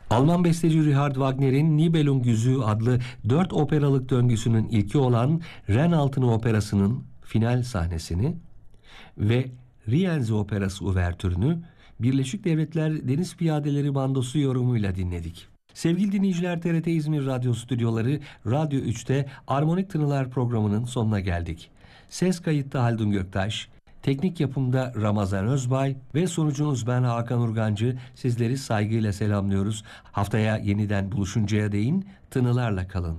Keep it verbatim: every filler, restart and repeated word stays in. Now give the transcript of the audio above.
Alman besteci Richard Wagner'in Nibelung Yüzüğü adlı dört operalık döngüsünün ilki olan Ren Altını Operası'nın final sahnesini ve Rienzi Operası uvertürünü Birleşik Devletler Deniz Piyadeleri Bandosu yorumuyla dinledik. Sevgili dinleyiciler, T R T İzmir Radyo Stüdyoları Radyo üçte Armonik Tınılar programının sonuna geldik. Ses kayıtta Haldun Göktaş, teknik yapımda Ramazan Özbay ve sunucunuz ben Hakan Urgancı. Sizleri saygıyla selamlıyoruz. Haftaya yeniden buluşuncaya değin tınılarla kalın.